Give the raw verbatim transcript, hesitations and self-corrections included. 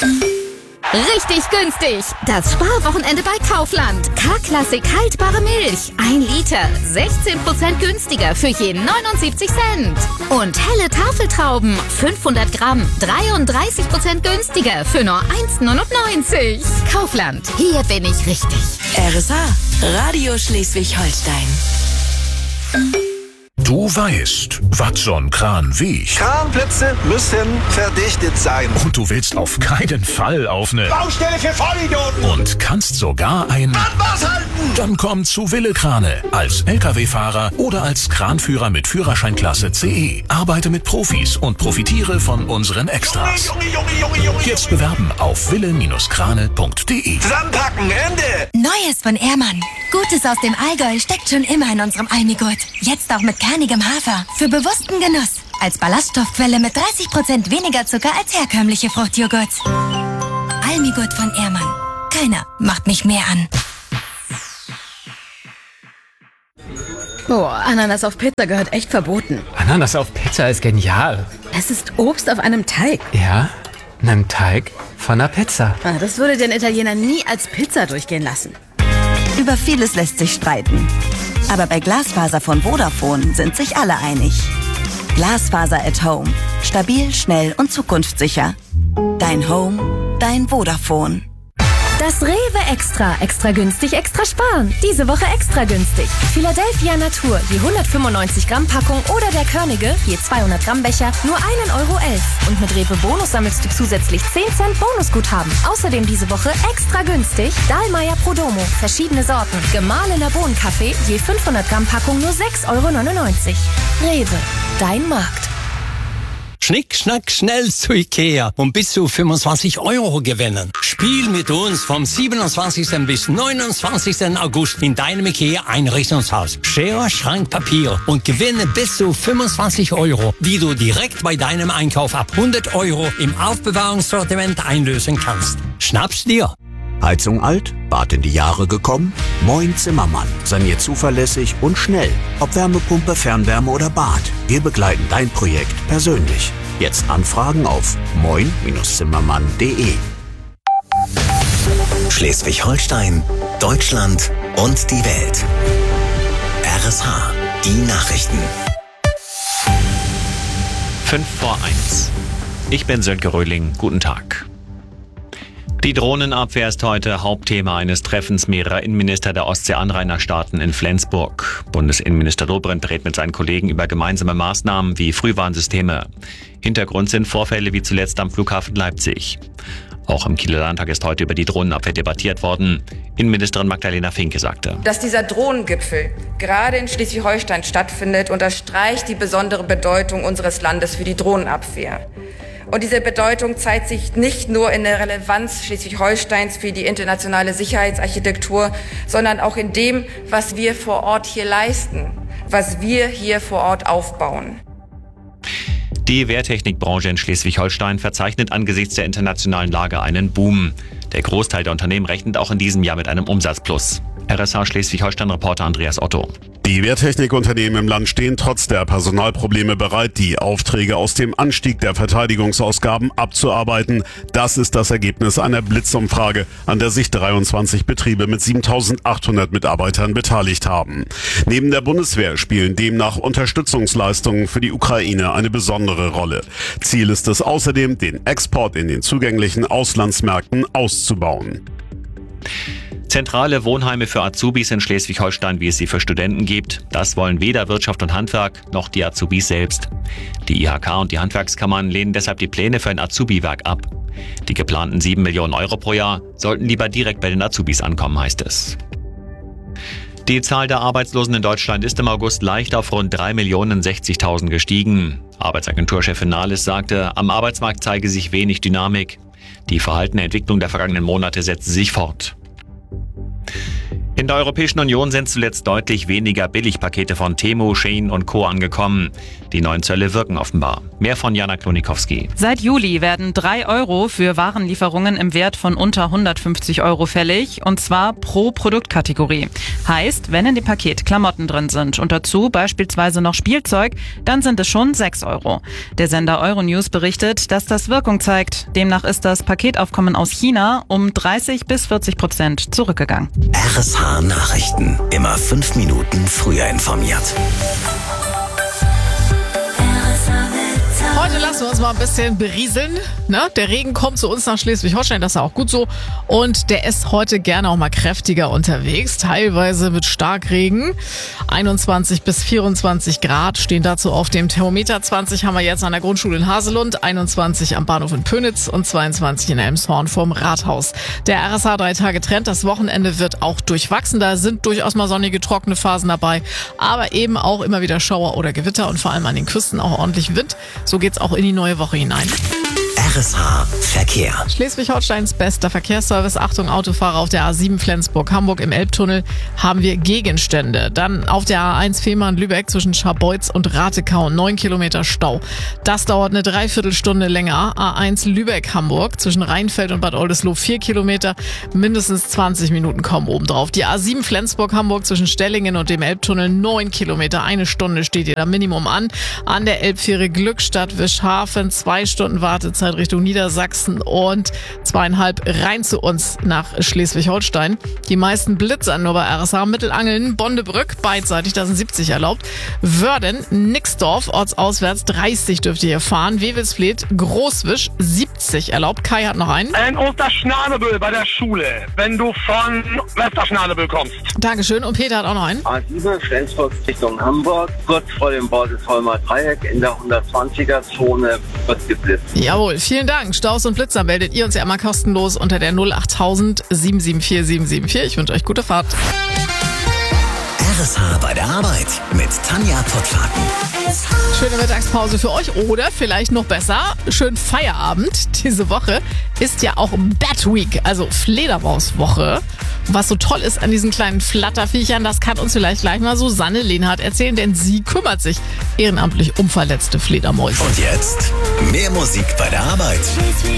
Richtig günstig. Das Sparwochenende bei Kaufland. K-Klassik haltbare Milch. Ein Liter. sechzehn Prozent günstiger für jeden neunundsiebzig Cent. Und helle Tafeltrauben. fünfhundert Gramm. dreiunddreißig Prozent günstiger für nur eins neunundneunzig. Kaufland. Hier bin ich richtig. R S H. Radio Schleswig-Holstein. Du weißt, was so ein Kran wiegt. Kranplätze müssen verdichtet sein. Und du willst auf keinen Fall auf eine Baustelle für Vollidioten. Und kannst sogar ein Anwas halten. Dann komm zu Wille Krane. Als L K W-Fahrer oder als Kranführer mit Führerscheinklasse C E. Arbeite mit Profis und profitiere von unseren Extras. Junge, Junge, Junge, Junge, Junge. Jetzt bewerben auf wille Krane punkt de. Zusammenpacken, Ende. Neues von Ehrmann. Gutes aus dem Allgäu steckt schon immer in unserem Almigurt. Jetzt auch mit kernigem Hafer. Für bewussten Genuss. Als Ballaststoffquelle mit dreißig Prozent weniger Zucker als herkömmliche Fruchtjoghurts. Almigurt von Ehrmann. Keiner macht mich mehr an. Oh, Ananas auf Pizza gehört echt verboten. Ananas auf Pizza ist genial. Es ist Obst auf einem Teig. Ja, einem Teig von einer Pizza. Ah, das würde den Italiener nie als Pizza durchgehen lassen. Über vieles lässt sich streiten. Aber bei Glasfaser von Vodafone sind sich alle einig. Glasfaser at Home. Stabil, schnell und zukunftssicher. Dein Home, dein Vodafone. Das Rewe Extra. Extra günstig, extra sparen. Diese Woche extra günstig. Philadelphia Natur, die hundertfünfundneunzig Gramm Packung oder der Körnige, je zweihundert Gramm Becher, nur ein Euro elf. Und mit Rewe Bonus sammelst du zusätzlich zehn Cent Bonusguthaben. Außerdem diese Woche extra günstig Dahlmeier Prodomo, verschiedene Sorten. Gemahlener Bohnenkaffee, je fünfhundert Gramm Packung nur sechs Euro neunundneunzig. Rewe, dein Markt. Schnick, schnack, schnell zu Ikea und bis zu fünfundzwanzig Euro gewinnen. Spiel mit uns vom siebenundzwanzigsten bis neunundzwanzigsten August in deinem Ikea Einrichtungshaus. Schere, Schrank, Papier und gewinne bis zu fünfundzwanzig Euro, die du direkt bei deinem Einkauf ab hundert Euro im Aufbewahrungssortiment einlösen kannst. Schnapp's dir! Heizung alt, Bad in die Jahre gekommen? Moin Zimmermann. Saniert zuverlässig und schnell. Ob Wärmepumpe, Fernwärme oder Bad. Wir begleiten dein Projekt persönlich. Jetzt anfragen auf moin Zimmermann punkt de. Schleswig-Holstein, Deutschland und die Welt. R S H, die Nachrichten. fünf vor eins. Ich bin Sönke Röhling. Guten Tag. Die Drohnenabwehr ist heute Hauptthema eines Treffens mehrerer Innenminister der Ostsee-Anrainerstaaten in Flensburg. Bundesinnenminister Dobrindt berät mit seinen Kollegen über gemeinsame Maßnahmen wie Frühwarnsysteme. Hintergrund sind Vorfälle wie zuletzt am Flughafen Leipzig. Auch im Kieler Landtag ist heute über die Drohnenabwehr debattiert worden. Innenministerin Magdalena Finke sagte: Dass dieser Drohnengipfel gerade in Schleswig-Holstein stattfindet, unterstreicht die besondere Bedeutung unseres Landes für die Drohnenabwehr. Und diese Bedeutung zeigt sich nicht nur in der Relevanz Schleswig-Holsteins für die internationale Sicherheitsarchitektur, sondern auch in dem, was wir vor Ort hier leisten, was wir hier vor Ort aufbauen. Die Wehrtechnikbranche in Schleswig-Holstein verzeichnet angesichts der internationalen Lage einen Boom. Der Großteil der Unternehmen rechnet auch in diesem Jahr mit einem Umsatzplus. R S H Schleswig-Holstein-Reporter Andreas Otto. Die Wehrtechnikunternehmen im Land stehen trotz der Personalprobleme bereit, die Aufträge aus dem Anstieg der Verteidigungsausgaben abzuarbeiten. Das ist das Ergebnis einer Blitzumfrage, an der sich dreiundzwanzig Betriebe mit siebentausendachthundert Mitarbeitern beteiligt haben. Neben der Bundeswehr spielen demnach Unterstützungsleistungen für die Ukraine eine besondere Rolle. Ziel ist es außerdem, den Export in den zugänglichen Auslandsmärkten auszubauen. Zentrale Wohnheime für Azubis in Schleswig-Holstein, wie es sie für Studenten gibt, das wollen weder Wirtschaft und Handwerk noch die Azubis selbst. Die I H K und die Handwerkskammern lehnen deshalb die Pläne für ein Azubi-Werk ab. Die geplanten sieben Millionen Euro pro Jahr sollten lieber direkt bei den Azubis ankommen, heißt es. Die Zahl der Arbeitslosen in Deutschland ist im August leicht auf rund drei Millionen sechzigtausend gestiegen. Arbeitsagenturchefin Nahles sagte, am Arbeitsmarkt zeige sich wenig Dynamik. Die verhaltene Entwicklung der vergangenen Monate setze sich fort. In In der Europäischen Union sind zuletzt deutlich weniger Billigpakete von Temu, Shein und Co. angekommen. Die neuen Zölle wirken offenbar. Mehr von Jana Klonikowski. Seit Juli werden drei Euro für Warenlieferungen im Wert von unter hundertfünfzig Euro fällig, und zwar pro Produktkategorie. Heißt, wenn in dem Paket Klamotten drin sind und dazu beispielsweise noch Spielzeug, dann sind es schon sechs Euro. Der Sender Euronews berichtet, dass das Wirkung zeigt. Demnach ist das Paketaufkommen aus China um dreißig bis vierzig Prozent zurückgegangen. R S H Nachrichten. Immer fünf Minuten früher informiert. Heute lassen wir uns mal ein bisschen berieseln. Ne? Der Regen kommt zu uns nach Schleswig-Holstein, das ist auch gut so. Und der ist heute gerne auch mal kräftiger unterwegs, teilweise mit Starkregen. einundzwanzig bis vierundzwanzig Grad stehen dazu auf dem Thermometer. zwanzig haben wir jetzt an der Grundschule in Haselund, einundzwanzig am Bahnhof in Pönitz und zweiundzwanzig in Elmshorn vorm Rathaus. Der R S H drei Tage Trend, das Wochenende wird auch durchwachsen. Da sind durchaus mal sonnige, trockene Phasen dabei, aber eben auch immer wieder Schauer oder Gewitter und vor allem an den Küsten auch ordentlich Wind. So geht's auch in die neue Woche hinein. R S H Verkehr. Schleswig-Holsteins bester Verkehrsservice. Achtung, Autofahrer auf der A sieben Flensburg-Hamburg im Elbtunnel haben wir Gegenstände. Dann auf der A eins Fehmarn-Lübeck zwischen Scharbeutz und Ratekau neun Kilometer Stau. Das dauert eine Dreiviertelstunde länger. A eins Lübeck-Hamburg zwischen Rheinfeld und Bad Oldesloe vier Kilometer, mindestens zwanzig Minuten kaum obendrauf. Die A sieben Flensburg-Hamburg zwischen Stellingen und dem Elbtunnel neun Kilometer. Eine Stunde steht ihr da Minimum an. An der Elbfähre Glückstadt-Wischhafen zwei Stunden Wartezeit Richtung Niedersachsen und zweieinhalb rein zu uns nach Schleswig-Holstein. Die meisten Blitzer nur bei R S H. Mittelangeln, Bondebrück, beidseitig, da sind siebzig erlaubt. Wörden, Nixdorf, ortsauswärts dreißig dürft ihr hier fahren. Wewelsfleth, Großwisch, siebzig erlaubt. Kai hat noch einen. In Osterschnabel bei der Schule, wenn du von Westerschnabel kommst. Dankeschön. Und Peter hat auch noch einen. A sieben Flensburg Richtung Hamburg, kurz vor dem Bordesholmer Dreieck in der hundertzwanziger Zone wird geblitzt. Jawohl, vielen Dank. Staus und Blitzer meldet ihr uns ja immer kostenlos unter der null achttausend sieben sieben vier sieben sieben vier. Ich wünsche euch gute Fahrt. R S H bei der Arbeit mit Tanja Pottlaken. Schöne Mittagspause für euch oder vielleicht noch besser, schönen Feierabend. Diese Woche ist ja auch Bat Week, also Fledermauswoche. Was so toll ist an diesen kleinen Flatterviechern, das kann uns vielleicht gleich mal Susanne Lehnhardt erzählen, denn sie kümmert sich ehrenamtlich um verletzte Fledermäuse. Und jetzt mehr Musik bei der Arbeit.